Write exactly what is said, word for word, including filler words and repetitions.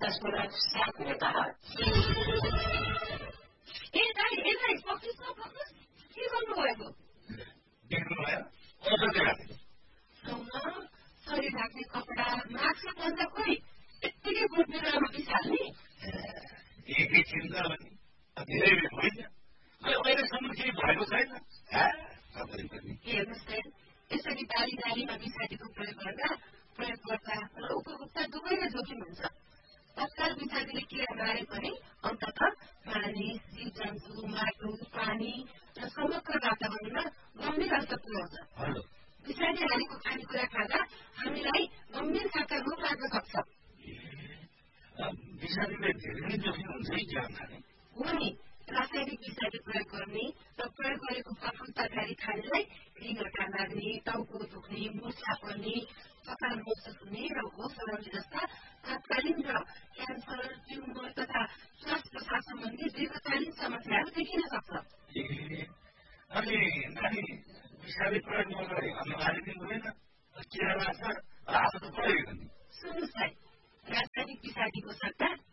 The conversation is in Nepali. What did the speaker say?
रसगुल्ला साथ में कहा ए दाइ यसलाई पक्रिस न पक्रिस के गर्नुभएको देख्नुभयो शरीर ढाक्ने कपडा मास्क र पन्जा खोइ यत्तिकै बोट बिरुवामा बिसाल्ने एकैछिन त धेरै होइन अहिलेसम्म केही भएको छैन हेर्नुहोस् त यसरी बारी बारीमा विषादीको प्रयोग गर्दा प्रयोगकर्ता र उपभोक्ता दुवैलाई जोखिम हुन्छ तत्काल विषादीले किरा मारे पनि अन्तत मानिस जीव जन्तु माटो पानी र समग्र वातावरणमा गम्भीर असर पुर्याउँछ विषादी हालेको खानेकुरा खाँदा हामीलाई गम्भीर खालका रोग लाग्न सक्छ विषादीले धेरै जोखिम हुन्छ हो नि रासायनिक विषादी प्रयोग गर्ने र प्रयोग गरेको फलफुल तरकारी खानेलाई रिङ्गटा लाग्ने टाउको दुख्ने मुर्छा पर्ने थकान महसुस हुने र होस हराउने जस्ता तात्कालीन र क्यान्सर ट्युमर तथा श्वास प्रश्वास सम्बन्धी दीर्घकालीन समस्याहरू देखिन सक्छ अनि नानी विषादी प्रयोग गर्दै अनिवार्य पनि हुँदैन किरा लाग्छ आदत प्रयोग गर्ने सुन्नुहोस् है रासायनिक विषादीको सट्टा